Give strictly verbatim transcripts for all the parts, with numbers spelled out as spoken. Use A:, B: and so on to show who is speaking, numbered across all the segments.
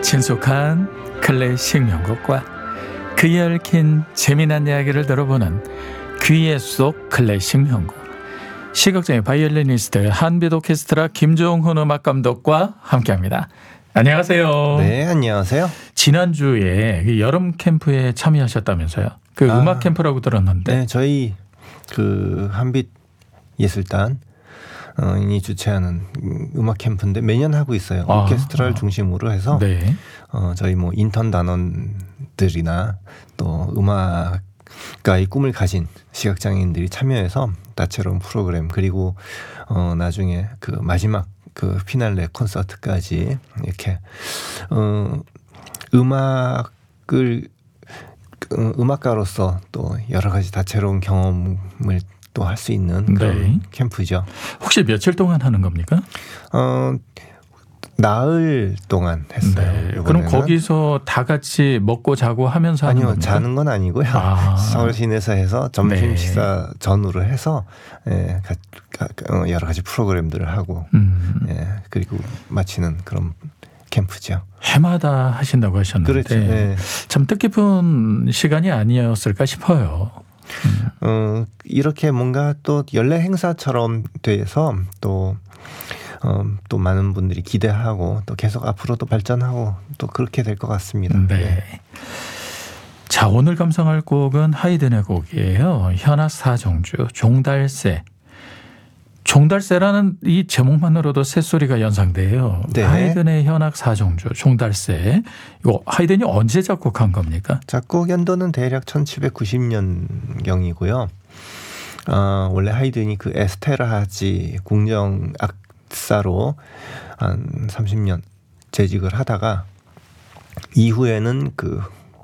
A: 친숙한 클래식 명곡과 그에 얽힌 재미난 이야기를 들어보는 귀에 쏙 클래식 명곡. 시각장애 바이올리니스트 한빛 오케스트라 김종훈 음악감독과 함께합니다. 안녕하세요.
B: 네, 안녕하세요.
A: 지난주에 그 여름 캠프에 참여하셨다면서요. 그
B: 아,
A: 음악 캠프라고 들었는데.
B: 네, 저희 그 한빛 예술단 어, 이 주최하는 음악 캠프인데 매년 하고 있어요.
A: 아,
B: 오케스트라를 중심으로 해서
A: 네.
B: 어, 저희 뭐 인턴 단원들이나 또 음악가의 꿈을 가진 시각장애인들이 참여해서 다채로운 프로그램 그리고 어, 나중에 그 마지막 그 피날레 콘서트까지 이렇게 어, 음악을 음악가로서 또 여러 가지 다채로운 경험을 또 할 수 있는 그런
A: 네.
B: 캠프죠.
A: 혹시 며칠 동안 하는 겁니까?
B: 어, 나흘 동안 했어요.
A: 네.
B: 이번에는.
A: 그럼 거기서 다 같이 먹고 자고 하면서 하는
B: 아니요,
A: 겁니까?
B: 자는 건 아니고요.
A: 아.
B: 서울 시내에서 해서 점심
A: 네.
B: 식사 전후로 해서 예, 가, 가, 어, 여러 가지 프로그램들을 하고
A: 음.
B: 예, 그리고 마치는 그런 캠프죠.
A: 해마다 하신다고 하셨는데
B: 그렇죠. 네.
A: 참 뜻깊은 시간이 아니었을까 싶어요. 음.
B: 어, 이렇게 뭔가 또 연례 행사처럼 돼서 또, 어, 또 많은 분들이 기대하고 또 계속 앞으로도 발전하고 또 그렇게 될 것 같습니다.
A: 네.
B: 네.
A: 자, 오늘 감상할 곡은 하이든의 곡이에요. 현악 사중주 종달새. 종달새라는 이 제목만으로도 새소리가 연상돼요.
B: 네.
A: 하이든의 현악 사중주 종달새. 이거 하이든이 언제 작곡한 겁니까?
B: 작곡 연도는 대략 천칠백구십 년경이고요. 어, 원래 하이든이 그 에스테라하지 궁정 악사로 한 삼십 년 재직을 하다가 이후에는 그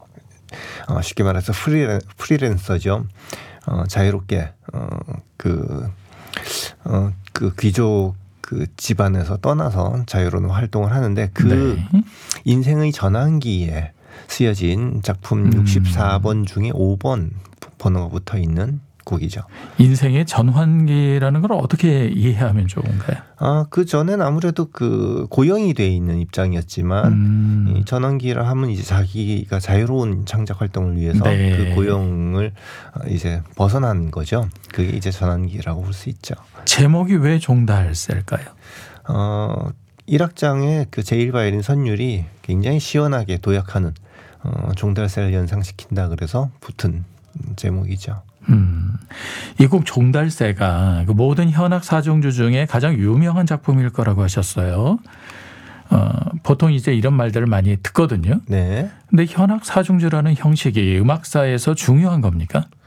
B: 어, 쉽게 말해서 프리랜, 프리랜서죠. 어, 자유롭게 어, 그 어, 그 귀족 그 집안에서 떠나서 자유로운 활동을 하는데 그
A: 네.
B: 인생의 전환기에 쓰여진 작품
A: 음.
B: 육십사 번 중에 오 번 번호가 붙어 있는 곡이죠.
A: 인생의 전환기라는 걸 어떻게 이해하면 좋은가요?
B: 아, 그 전엔 아무래도 그 고용이 돼 있는 입장이었지만
A: 음.
B: 이 전환기라 하면 이제 자기가 자유로운 창작 활동을 위해서
A: 네.
B: 그 고용을 이제 벗어난 거죠. 그게 이제 전환기라고 볼 수 있죠.
A: 제목이 왜 종달새일까요?
B: 어, 일악장의 그 제일 바이올린 선율이 굉장히 시원하게 도약하는 어, 종달새를 연상시킨다 그래서 붙은 제목이죠.
A: 음, 이 곡 종달새가 그 모든 현악 사중주 중에 가장 유명한 작품일 거라고 하셨어요. 어, 보통 이제 이런 말들을 많이 듣거든요.
B: 네.
A: 근데 현악 사중주라는 형식이 음악사에서 중요한 겁니까?